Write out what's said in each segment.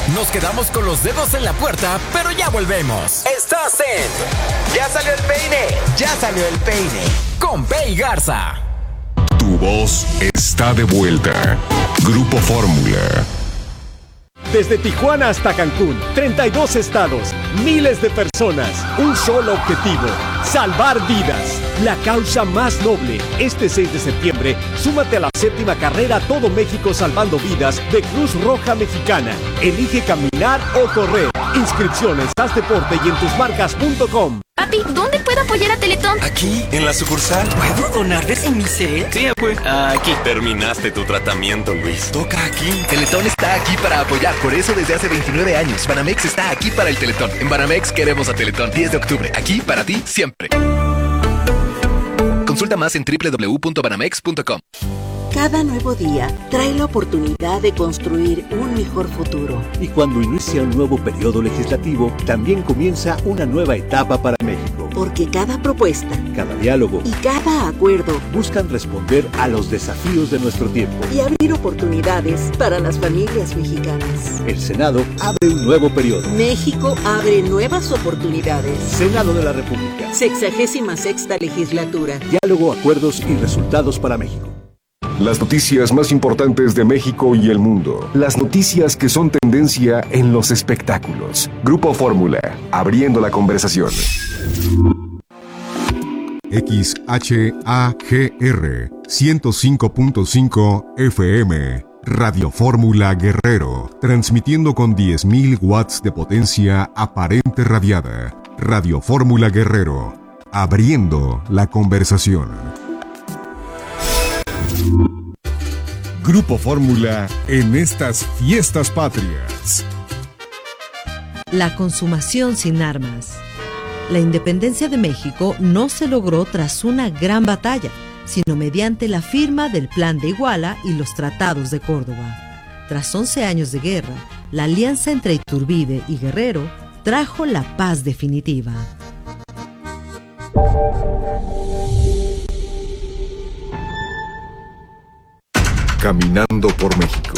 Nos quedamos con los dedos en la puerta, pero ya volvemos. Estás en ¡Ya salió el peine! ¡Ya salió el peine! Con Pei Garza. Tu voz está de vuelta. Grupo Fórmula. Desde Tijuana hasta Cancún, 32 estados, miles de personas, un solo objetivo, salvar vidas. La causa más noble. Este 6 de septiembre, súmate a la 7ª carrera Todo México Salvando Vidas de Cruz Roja Mexicana. Elige caminar o correr. Inscripciones, Haz Deporte y en tusmarcas.com. Papi, ¿dónde puedo apoyar a Teletón? Aquí, en la sucursal. ¿Puedo donar de Unicel? Sí, pues. Aquí. Terminaste tu tratamiento, Luis. Toca aquí. Teletón está aquí para apoyar. Por eso desde hace 29 años, Banamex está aquí para el Teletón. En Banamex queremos a Teletón. 10 de octubre. Aquí para ti, siempre. Consulta más en www.banamex.com. Cada nuevo día trae la oportunidad de construir un mejor futuro. Y cuando inicia un nuevo periodo legislativo, también comienza una nueva etapa para México. Porque cada propuesta, cada diálogo y cada acuerdo buscan responder a los desafíos de nuestro tiempo y abrir oportunidades para las familias mexicanas. El Senado abre un nuevo periodo. México abre nuevas oportunidades. Senado de la República. 66ª legislatura. Diálogo, acuerdos y resultados para México. Las noticias más importantes de México y el mundo. Las noticias que son tendencia en los espectáculos. Grupo Fórmula, abriendo la conversación. XHAGR 105.5 FM. Radio Fórmula Guerrero. Transmitiendo con 10.000 watts de potencia aparente radiada. Radio Fórmula Guerrero. Abriendo la conversación. Grupo Fórmula en estas fiestas patrias. La consumación sin armas. La independencia de México no se logró tras una gran batalla, sino mediante la firma del Plan de Iguala y los Tratados de Córdoba. Tras 11 años de guerra, la alianza entre Iturbide y Guerrero trajo la paz definitiva. Caminando por México.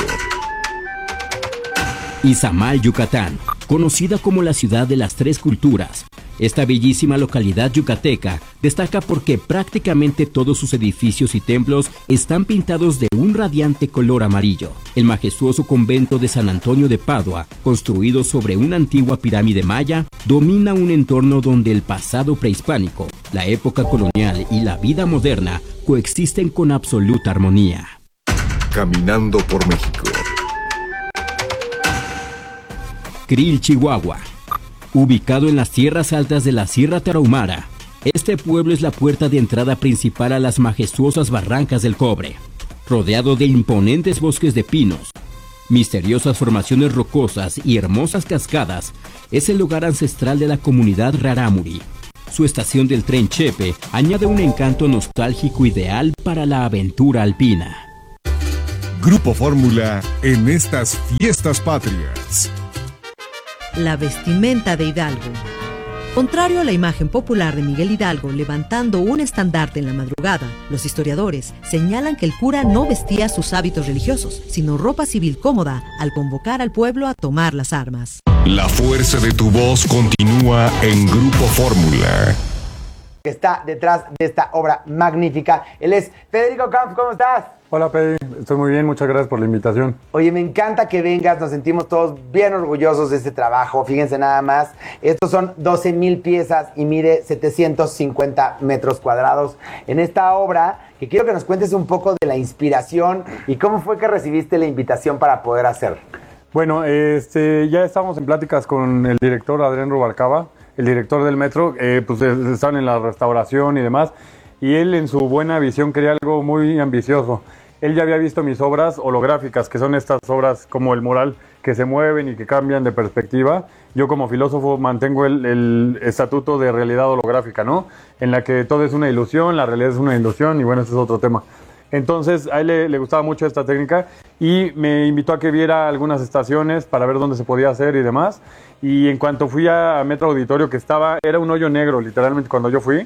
Izamal, Yucatán, conocida como la ciudad de las tres culturas. Esta bellísima localidad yucateca destaca porque prácticamente todos sus edificios y templos están pintados de un radiante color amarillo. El majestuoso convento de San Antonio de Padua, construido sobre una antigua pirámide maya, domina un entorno donde el pasado prehispánico, la época colonial y la vida moderna coexisten con absoluta armonía. Caminando por México. Krill, Chihuahua. Ubicado en las tierras altas de la Sierra Tarahumara, este pueblo es la puerta de entrada principal a las majestuosas barrancas del Cobre. Rodeado de imponentes bosques de pinos, misteriosas formaciones rocosas y hermosas cascadas, es el lugar ancestral de la comunidad Rarámuri. Su estación del tren Chepe añade un encanto nostálgico ideal para la aventura alpina. Grupo Fórmula en estas fiestas patrias. La vestimenta de Hidalgo. Contrario a la imagen popular de Miguel Hidalgo levantando un estandarte en la madrugada, los historiadores señalan que el cura no vestía sus hábitos religiosos, sino ropa civil cómoda al convocar al pueblo a tomar las armas. La fuerza de tu voz continúa en Grupo Fórmula. Que está detrás de esta obra magnífica. Él es Federico Camps, ¿cómo estás? Hola, Pei, estoy muy bien, muchas gracias por la invitación. Oye, me encanta que vengas, nos sentimos todos bien orgullosos de este trabajo. Fíjense nada más, estos son 12,000 piezas y mide 750 metros cuadrados. En esta obra, que quiero que nos cuentes un poco de la inspiración y cómo fue que recibiste la invitación para poder hacer. Bueno, ya estamos en pláticas con el director Adrián Rubalcaba, el director del metro, pues están en la restauración y demás, y él en su buena visión quería algo muy ambicioso. Él ya había visto mis obras holográficas, que son estas obras como el mural, que se mueven y que cambian de perspectiva. Yo como filósofo mantengo el estatuto de realidad holográfica, ¿no? En la que todo es una ilusión, la realidad es una ilusión, y bueno, ese es otro tema. Entonces a él le gustaba mucho esta técnica y me invitó a que viera algunas estaciones para ver dónde se podía hacer y demás. Y en cuanto fui a Metro Auditorio, que era un hoyo negro literalmente cuando yo fui,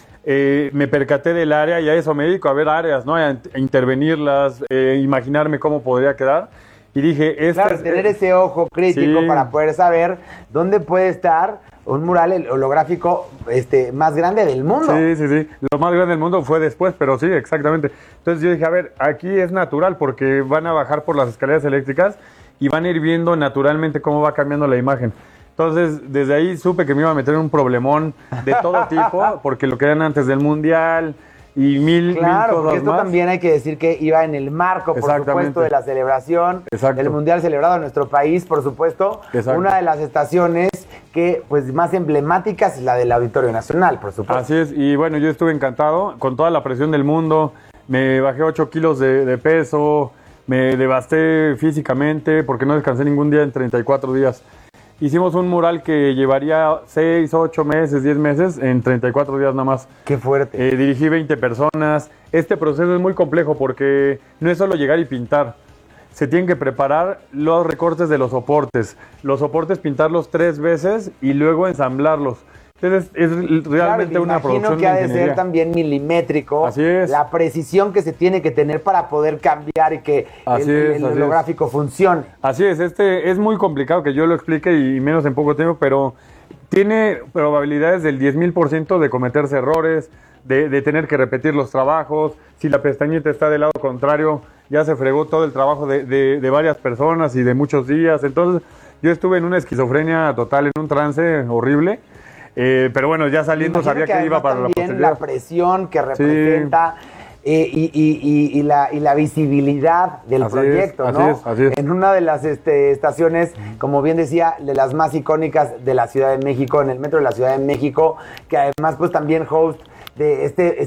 me percaté del área y a eso me dedico, a ver áreas, ¿no? A intervenirlas, imaginarme cómo podría quedar. Y dije, claro, tener ese ojo crítico para poder saber dónde puede estar un mural holográfico más grande del mundo. Sí. Lo más grande del mundo fue después, pero sí, exactamente. Entonces yo dije, a ver, aquí es natural porque van a bajar por las escaleras eléctricas y van a ir viendo naturalmente cómo va cambiando la imagen. Entonces, desde ahí supe que me iba a meter en un problemón de todo tipo, porque lo querían antes del Mundial y mil Claro, porque esto más. también hay que decir que iba en el marco, por supuesto, de la celebración del Mundial celebrado en nuestro país, por supuesto. Exacto. Una de las estaciones que, pues, más emblemáticas es la del Auditorio Nacional, por supuesto. Así es, y bueno, yo estuve encantado con toda la presión del mundo. Me bajé 8 kilos de peso, me devasté físicamente porque no descansé ningún día en 34 días. Hicimos un mural que llevaría 6, 8 meses, 10 meses en 34 días nada más. ¡Qué fuerte! Dirigí 20 personas. Este proceso es muy complejo porque no es solo llegar y pintar. Se tienen que preparar los recortes de los soportes. Los soportes pintarlos 3 veces y luego ensamblarlos. Entonces es realmente una producción que ha de ser también milimétrico. Así es. La precisión que se tiene que tener para poder cambiar y que el holográfico funcione. Así es, es muy complicado que yo lo explique y menos en poco tiempo, pero tiene probabilidades del 10,000% de cometerse errores, de tener que repetir los trabajos. Si la pestañita está del lado contrario, ya se fregó todo el trabajo de varias personas y de muchos días. Entonces yo estuve en una esquizofrenia total, en un trance horrible. Pero bueno, ya saliendo sabía que iba para la posteridad. La presión que representa y la visibilidad del proyecto, ¿no? Así es. En una de las estaciones, como bien decía, de las más icónicas de la Ciudad de México, en el metro de la Ciudad de México, que además pues también host de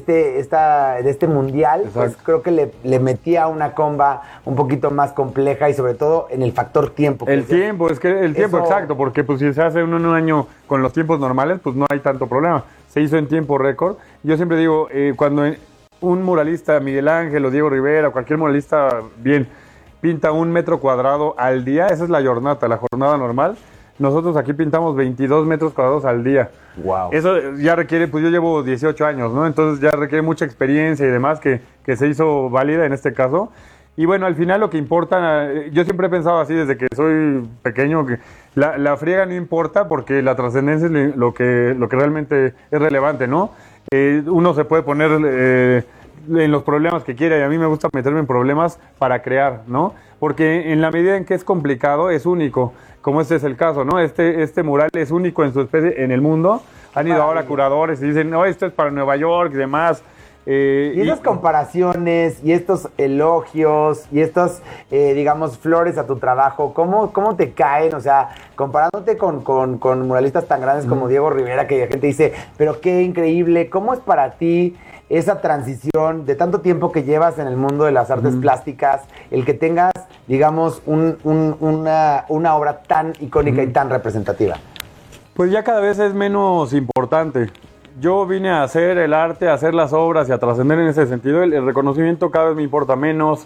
este mundial, pues creo que le metía una comba un poquito más compleja y sobre todo en el factor tiempo. El tiempo exacto, porque pues si se hace un año con los tiempos normales, pues no hay tanto problema. Se hizo en tiempo récord. Yo siempre digo, cuando un muralista, Miguel Ángel o Diego Rivera, cualquier muralista bien, pinta 1 metro cuadrado al día, esa es la jornada normal. Nosotros aquí pintamos 22 metros cuadrados al día. Wow. Eso ya requiere, pues yo llevo 18 años, ¿no? Entonces ya requiere mucha experiencia y demás que se hizo válida en este caso. Y bueno, al final lo que importa, yo siempre he pensado así desde que soy pequeño, que la friega no importa porque la trascendencia es lo que realmente es relevante, ¿no? Uno se puede poner en los problemas que quiera y a mí me gusta meterme en problemas para crear, ¿no? Porque en la medida en que es complicado, es único, como este es el caso, ¿no? Este mural es único en su especie en el mundo. Han ido ahora curadores y dicen, no, esto es para Nueva York y demás. Y esas comparaciones y estos elogios y estos, digamos, flores a tu trabajo, ¿cómo te caen? O sea, comparándote con muralistas tan grandes como Diego Rivera, que la gente dice, pero qué increíble, ¿cómo es para ti esa transición de tanto tiempo que llevas en el mundo de las artes plásticas, el que tengas, digamos, una obra tan icónica y tan representativa? Pues ya cada vez es menos importante. Yo vine a hacer el arte, a hacer las obras y a trascender en ese sentido. El reconocimiento cada vez me importa menos.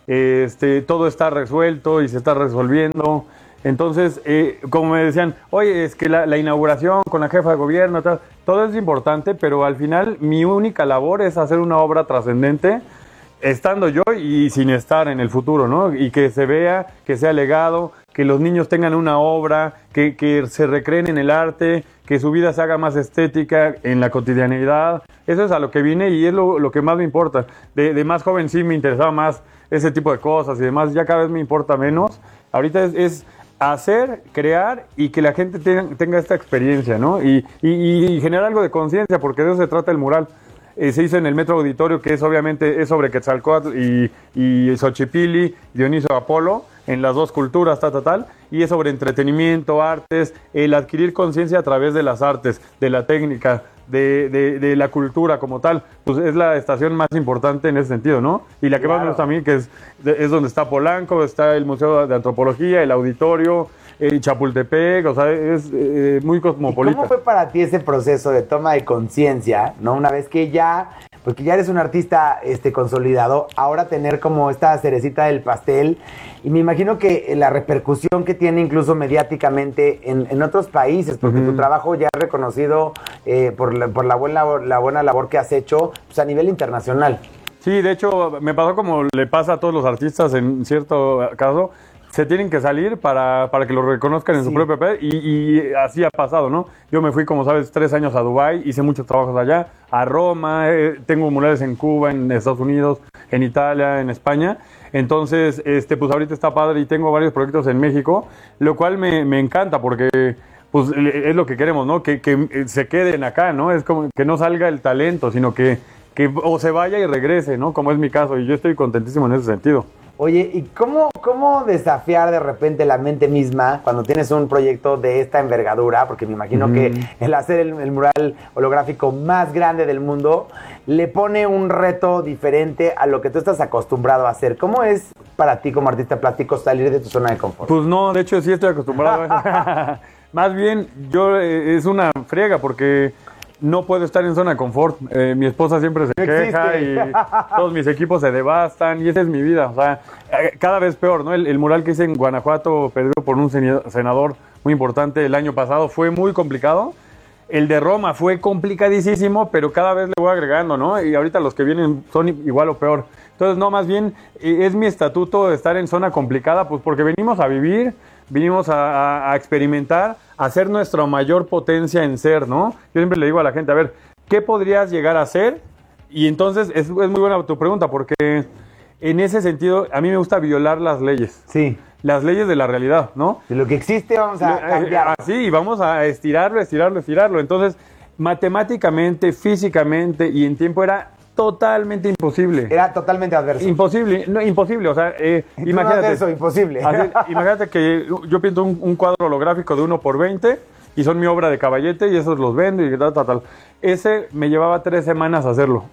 Todo está resuelto y se está resolviendo. Entonces, como me decían, oye, es que la inauguración con la jefa de gobierno, todo es importante, pero al final mi única labor es hacer una obra trascendente, estando yo y sin estar en el futuro, ¿no? Y que se vea, que sea legado, que los niños tengan una obra, que se recreen en el arte, que su vida se haga más estética en la cotidianidad. Eso es a lo que vine y es lo que más me importa. De más joven sí me interesaba más ese tipo de cosas y demás, ya cada vez me importa menos. Ahorita es hacer, crear y que la gente tenga esta experiencia, ¿no? Y generar algo de conciencia, porque de eso se trata el mural. Se hizo en el Metro Auditorio, que obviamente es sobre Quetzalcóatl y Xochipilli, Dioniso Apolo, en las dos culturas, y es sobre entretenimiento, artes, el adquirir conciencia a través de las artes, de la técnica, de la cultura como tal. Pues es la estación más importante en ese sentido, ¿no? Y la que más me gusta a mí, que es donde está Polanco, está el Museo de Antropología, el Auditorio, Chapultepec, o sea, es muy cosmopolita. ¿Cómo fue para ti ese proceso de toma de conciencia, ¿no? Una vez que ya eres un artista consolidado, ahora tener como esta cerecita del pastel, y me imagino que la repercusión que tiene incluso mediáticamente en otros países, porque tu trabajo ya es reconocido por la buena labor que has hecho, pues, a nivel internacional. Sí, de hecho, me pasó como le pasa a todos los artistas en cierto caso. se tienen que salir para que lo reconozcan en su propio país y así ha pasado, ¿no? Yo me fui, como sabes, 3 años a Dubái, hice muchos trabajos allá, a Roma, tengo murales en Cuba, en Estados Unidos, en Italia, en España. Entonces, pues ahorita está padre y tengo varios proyectos en México, lo cual me encanta porque pues es lo que queremos, ¿no? Que se queden acá, ¿no? Es como que no salga el talento, sino que o se vaya y regrese, ¿no? Como es mi caso, y yo estoy contentísimo en ese sentido. Oye, ¿y cómo desafiar de repente la mente misma cuando tienes un proyecto de esta envergadura? Porque me imagino que el hacer el mural holográfico más grande del mundo le pone un reto diferente a lo que tú estás acostumbrado a hacer. ¿Cómo es para ti como artista plástico salir de tu zona de confort? Pues no, de hecho sí estoy acostumbrado a eso. Más bien, es una friega porque no puedo estar en zona de confort. Mi esposa siempre se queja y todos mis equipos se devastan y esa es mi vida. O sea, cada vez peor, ¿no? El mural que hice en Guanajuato, perdido por un senador muy importante el año pasado, fue muy complicado. El de Roma fue complicadísimo, pero cada vez le voy agregando, ¿no? Y ahorita los que vienen son igual o peor. Entonces, no, más bien es mi estatuto de estar en zona complicada, pues porque venimos a vivir, vinimos a experimentar, a hacer nuestra mayor potencia en ser, ¿no? Yo siempre le digo a la gente, a ver, ¿qué podrías llegar a ser? Y entonces es muy buena tu pregunta, porque en ese sentido a mí me gusta violar las leyes. Sí. Las leyes de la realidad, ¿no? De lo que existe vamos a cambiar. Así, vamos a estirarlo. Entonces, matemáticamente, físicamente y en tiempo era totalmente imposible. Era totalmente adverso. Imposible, o sea, imagínate. Eso, imposible. Imagínate que yo pinto un cuadro holográfico de 1x20 y son mi obra de caballete y esos los vendo y tal. Ese me llevaba 3 semanas hacerlo.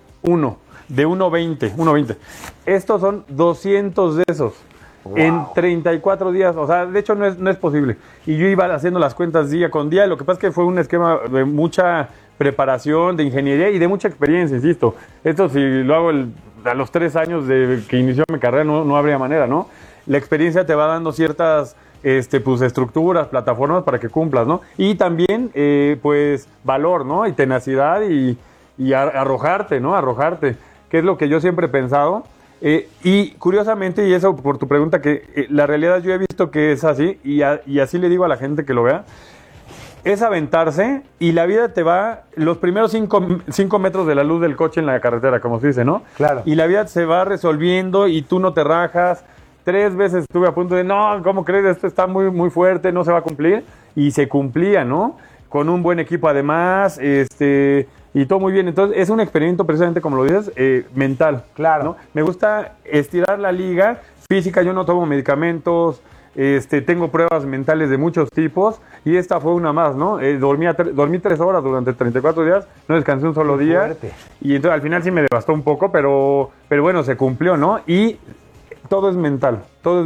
De 1.20. Estos son 200 de esos. Wow. En 34 días, o sea, de hecho no es posible. Y yo iba haciendo las cuentas día con día, lo que pasa es que fue un esquema de mucha preparación, de ingeniería y de mucha experiencia, insisto. Esto si lo hago a los 3 años de que inició mi carrera no habría manera, ¿no? La experiencia te va dando ciertas pues estructuras, plataformas para que cumplas, ¿no? Y también, pues, valor, ¿no? Y tenacidad y arrojarte, ¿no? Que es lo que yo siempre he pensado. Y curiosamente, y eso por tu pregunta, que la realidad yo he visto que es así, y así le digo a la gente que lo vea, es aventarse y la vida te va los primeros 5 metros de la luz del coche en la carretera, como se dice, ¿no? Claro. Y la vida se va resolviendo y tú no te rajas. 3 veces estuve a punto de, no, ¿cómo crees? Esto está muy, muy fuerte, no se va a cumplir. Y se cumplía, ¿no? Con un buen equipo además, y todo muy bien. Entonces, es un experimento precisamente, como lo dices, mental. Claro. ¿No? Me gusta estirar la liga. Física, yo no tomo medicamentos, tengo pruebas mentales de muchos tipos, y esta fue una más, ¿no? Dormí 3 horas durante 34 días, no descansé un solo día. Fuerte. Y entonces al final sí me devastó un poco, pero bueno, se cumplió, ¿no? Y todo es mental,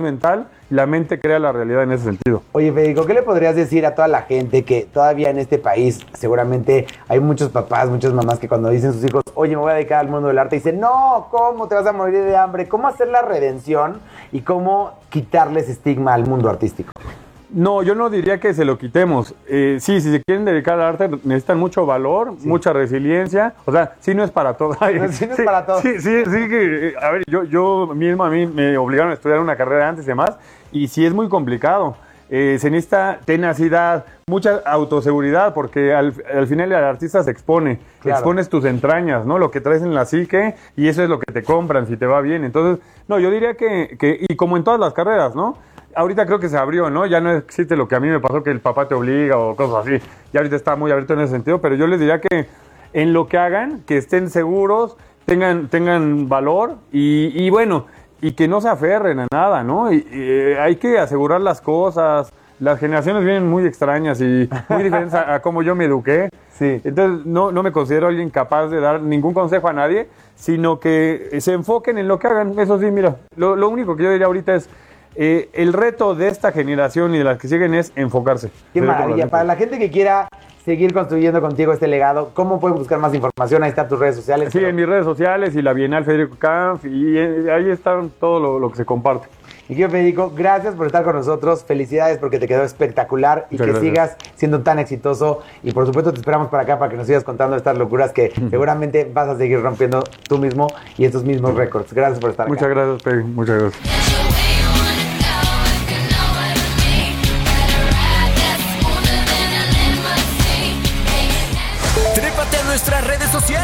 la mente crea la realidad en ese sentido. Oye, Federico, ¿qué le podrías decir a toda la gente que todavía en este país seguramente hay muchos papás, muchas mamás que cuando dicen a sus hijos, oye, me voy a dedicar al mundo del arte, dicen, no, ¿cómo te vas a morir de hambre? ¿Cómo hacer la redención y cómo quitarles estigma al mundo artístico? No, yo no diría que se lo quitemos. Sí, si se quieren dedicar al arte necesitan mucho valor, mucha resiliencia. O sea, sí no es para todos. Sí no es para todos. Sí, que, a ver, yo mismo a mí me obligaron a estudiar una carrera antes y demás, y sí es muy complicado. Se necesita tenacidad, mucha autoseguridad, porque al final el artista se expone, claro. Expones tus entrañas, ¿no? Lo que traes en la psique, y eso es lo que te compran si te va bien. Entonces, no, yo diría que y como en todas las carreras, ¿no? Ahorita creo que se abrió, ¿no? Ya no existe lo que a mí me pasó, que el papá te obliga o cosas así. Ya ahorita está muy abierto en ese sentido, pero yo les diría que en lo que hagan, que estén seguros, tengan valor y bueno, y que no se aferren a nada, ¿no? Y hay que asegurar las cosas. Las generaciones vienen muy extrañas y muy diferentes a cómo yo me eduqué. Sí. Entonces no me considero alguien capaz de dar ningún consejo a nadie, sino que se enfoquen en lo que hagan. Eso sí, mira, lo único que yo diría ahorita es el reto de esta generación y de las que siguen es enfocarse. Qué maravilla. Para la gente que quiera seguir construyendo contigo este legado, ¿cómo pueden buscar más información? Ahí están tus redes sociales. Sí, en mis redes sociales y la Bienal Federico Kampf, y ahí está todo lo que se comparte. Mi querido Federico, gracias por estar con nosotros. Felicidades porque te quedó espectacular y muchas que gracias. Sigas siendo tan exitoso. Y por supuesto te esperamos para acá para que nos sigas contando estas locuras que seguramente vas a seguir rompiendo tú mismo y estos mismos récords. Gracias por estar acá. Muchas gracias, Peggy. Muchas gracias.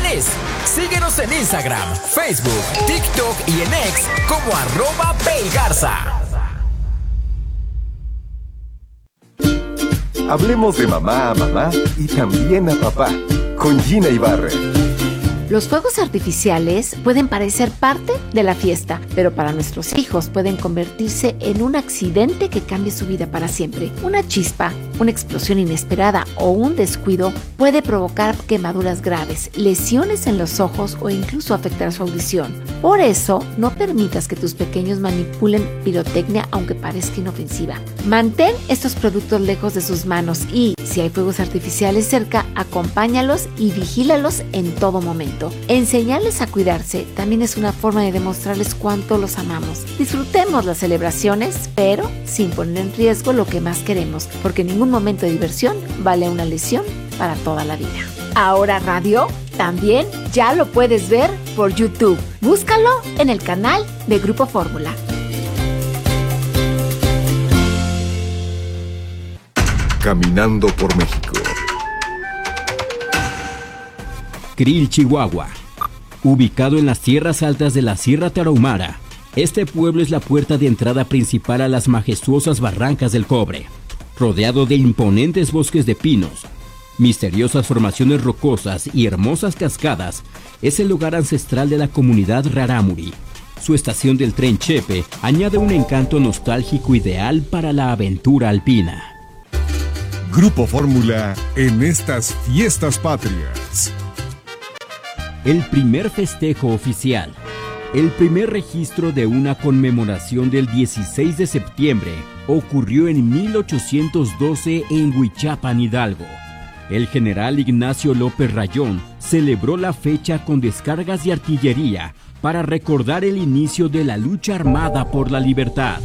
feliz. Síguenos en Instagram, Facebook, TikTok y en X como @PayGarza. Hablemos de mamá a mamá y también a papá, con Gina Ibarra. Los fuegos artificiales pueden parecer parte de la fiesta, pero para nuestros hijos pueden convertirse en un accidente que cambie su vida para siempre. Una chispa, una explosión inesperada o un descuido puede provocar quemaduras graves, lesiones en los ojos o incluso afectar su audición. Por eso, no permitas que tus pequeños manipulen pirotecnia aunque parezca inofensiva. Mantén estos productos lejos de sus manos y, si hay fuegos artificiales cerca, acompáñalos y vigílalos en todo momento. Enseñarles a cuidarse también es una forma de demostrarles cuánto los amamos. Disfrutemos las celebraciones, pero sin poner en riesgo lo que más queremos, porque ningún momento de diversión vale una lesión para toda la vida. Ahora Radio también ya lo puedes ver por YouTube. Búscalo en el canal de Grupo Fórmula. Caminando por México. Krill, Chihuahua. Ubicado en las tierras altas de la Sierra Tarahumara, este pueblo es la puerta de entrada principal a las majestuosas Barrancas del Cobre. Rodeado de imponentes bosques de pinos, misteriosas formaciones rocosas y hermosas cascadas, es el lugar ancestral de la comunidad Rarámuri. Su estación del tren Chepe añade un encanto nostálgico ideal para la aventura alpina. Grupo Fórmula en estas fiestas patrias. El primer festejo oficial. El primer registro de una conmemoración del 16 de septiembre ocurrió en 1812 en Huichapan, Hidalgo. El general Ignacio López Rayón celebró la fecha con descargas de artillería para recordar el inicio de la lucha armada por la libertad.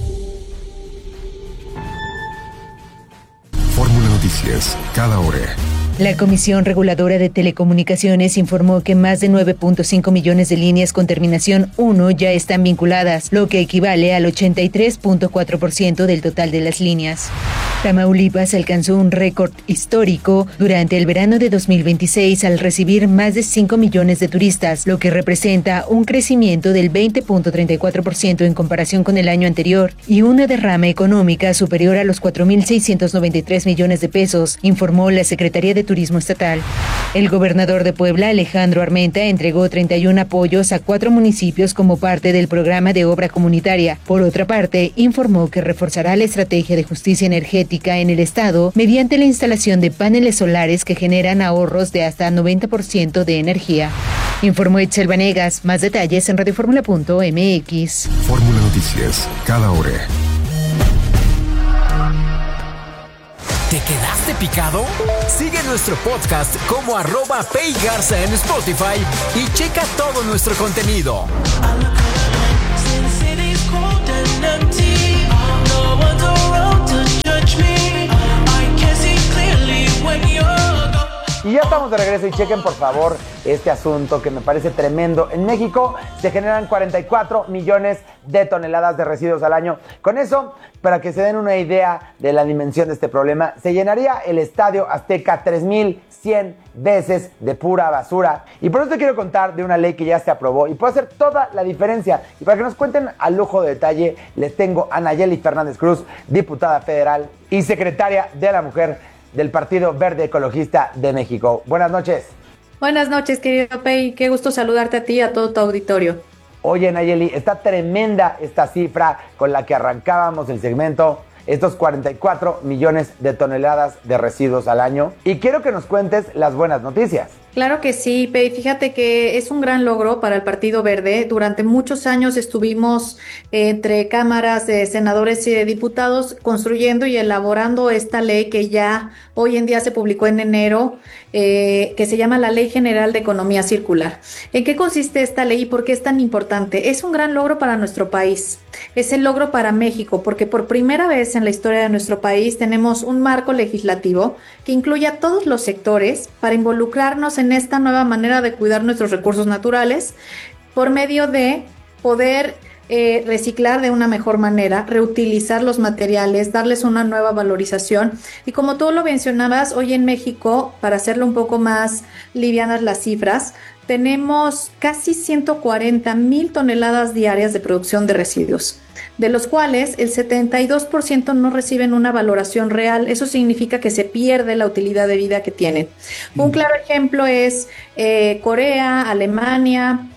Fórmula Noticias, cada hora. La Comisión Reguladora de Telecomunicaciones informó que más de 9.5 millones de líneas con terminación 1 ya están vinculadas, lo que equivale al 83.4% del total de las líneas. Tamaulipas alcanzó un récord histórico durante el verano de 2026 al recibir más de 5 millones de turistas, lo que representa un crecimiento del 20.34% en comparación con el año anterior y una derrama económica superior a los 4.693 millones de pesos, informó la Secretaría de Turismo Estatal. El gobernador de Puebla, Alejandro Armenta, entregó 31 apoyos a 4 municipios como parte del programa de obra comunitaria. Por otra parte, informó que reforzará la estrategia de justicia energética en el estado mediante la instalación de paneles solares que generan ahorros de hasta 90% de energía. Informó Itzel Vanegas. Más detalles en radioformula.mx. Fórmula Noticias, cada hora. ¿Te quedaste picado? Sigue nuestro podcast como @PayGarza en Spotify y checa todo nuestro contenido. Y ya estamos de regreso y chequen por favor este asunto que me parece tremendo. En México se generan 44 millones de toneladas de residuos al año. Con eso, para que se den una idea de la dimensión de este problema, se llenaría el Estadio Azteca 3,100 veces de pura basura. Y por eso te quiero contar de una ley que ya se aprobó y puede hacer toda la diferencia. Y para que nos cuenten a lujo de detalle, les tengo a Nayeli Fernández Cruz, diputada federal y secretaria de la Mujer del Partido Verde Ecologista de México. Buenas noches. Buenas noches, querido Pei. Qué gusto saludarte a ti y a todo tu auditorio. Oye, Nayeli, está tremenda esta cifra con la que arrancábamos el segmento, estos 44 millones de toneladas de residuos al año. Y quiero que nos cuentes las buenas noticias. Claro que sí, Pei. Fíjate que es un gran logro para el Partido Verde. Durante muchos años estuvimos entre cámaras de senadores y de diputados construyendo y elaborando esta ley que ya hoy en día se publicó en enero, que se llama la Ley General de Economía Circular. ¿En qué consiste esta ley y por qué es tan importante? Es un gran logro para nuestro país. Es el logro para México porque por primera vez en la historia de nuestro país tenemos un marco legislativo que incluye a todos los sectores para involucrarnos en esta nueva manera de cuidar nuestros recursos naturales por medio de poder reciclar de una mejor manera, reutilizar los materiales, darles una nueva valorización. Y como tú lo mencionabas, hoy en México, para hacerlo un poco más livianas las cifras, tenemos casi 140,000 toneladas diarias de producción de residuos, de los cuales el 72% no reciben una valoración real. Eso significa que se pierde la utilidad de vida que tienen. Un claro ejemplo es Corea, Alemania,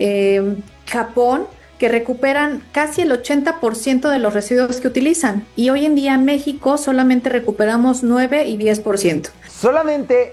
Japón, que recuperan casi el 80% de los residuos que utilizan. Y hoy en día en México solamente recuperamos 9 y 10%. Solamente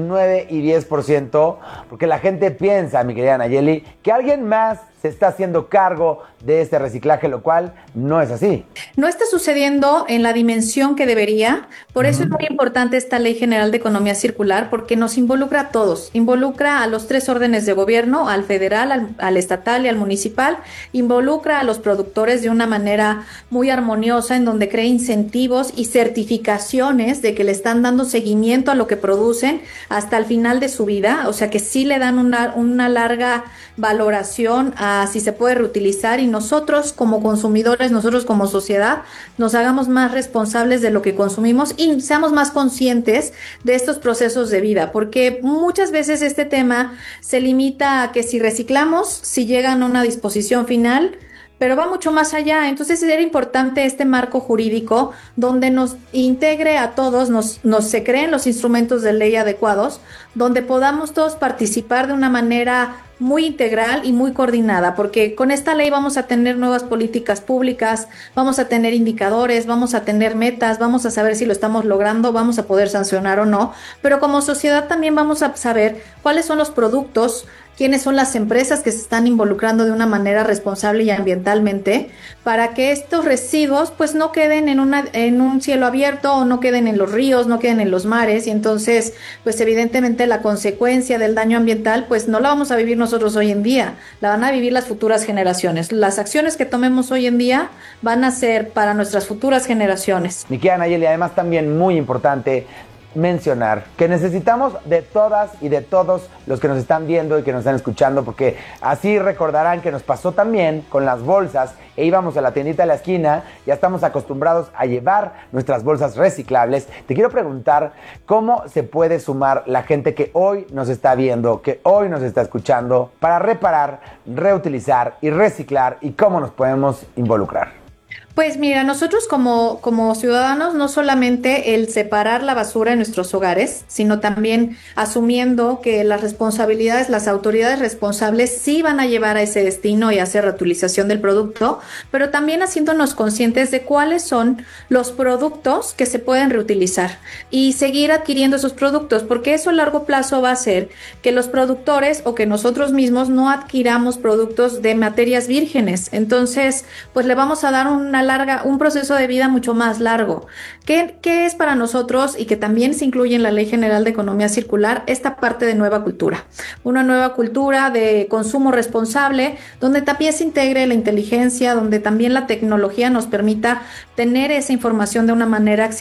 9 y 10%, porque la gente piensa, mi querida Nayeli, que alguien más se está haciendo cargo de este reciclaje, lo cual no es así. No está sucediendo en la dimensión que debería, por eso es muy importante esta Ley General de Economía Circular, porque nos involucra a todos, involucra a los 3 órdenes de gobierno, al federal, al estatal y al municipal, involucra a los productores de una manera muy armoniosa, en donde crea incentivos y certificaciones de que le están dando seguimiento a lo que producen hasta el final de su vida, o sea que sí le dan una larga valoración a si se puede reutilizar, y nosotros como consumidores, nosotros como sociedad, nos hagamos más responsables de lo que consumimos y seamos más conscientes de estos procesos de vida, porque muchas veces este tema se limita a que si reciclamos, si llegan a una disposición final, pero va mucho más allá. Entonces era importante este marco jurídico donde nos integre a todos, se creen los instrumentos de ley adecuados, donde podamos todos participar de una manera muy integral y muy coordinada, porque con esta ley vamos a tener nuevas políticas públicas, vamos a tener indicadores, vamos a tener metas, vamos a saber si lo estamos logrando, vamos a poder sancionar o no, pero como sociedad también vamos a saber cuáles son los productos, quiénes son las empresas que se están involucrando de una manera responsable y ambientalmente, para que estos residuos pues no queden en un cielo abierto, o no queden en los ríos, no queden en los mares, y entonces pues evidentemente la consecuencia del daño ambiental pues no la vamos a vivir nosotros hoy en día, la van a vivir las futuras generaciones. Las acciones que tomemos hoy en día van a ser para nuestras futuras generaciones. Mi querida Nayeli, además también muy importante mencionar que necesitamos de todas y de todos los que nos están viendo y que nos están escuchando, porque así recordarán que nos pasó también con las bolsas, e íbamos a la tiendita de la esquina, ya estamos acostumbrados a llevar nuestras bolsas reciclables. Te quiero preguntar cómo se puede sumar la gente que hoy nos está viendo, que hoy nos está escuchando, para reparar, reutilizar y reciclar, y cómo nos podemos involucrar. Pues mira, nosotros como ciudadanos, no solamente el separar la basura en nuestros hogares, sino también asumiendo que las responsabilidades, las autoridades responsables sí van a llevar a ese destino y a hacer reutilización del producto, pero también haciéndonos conscientes de cuáles son los productos que se pueden reutilizar y seguir adquiriendo esos productos, porque eso a largo plazo va a hacer que los productores o que nosotros mismos no adquiramos productos de materias vírgenes. Entonces, pues le vamos a dar un proceso de vida mucho más largo. ¿Qué es para nosotros, y que también se incluye en la Ley General de Economía Circular, esta parte de nueva cultura? Una nueva cultura de consumo responsable, donde también se integre la inteligencia, donde también la tecnología nos permita tener esa información de una manera accesible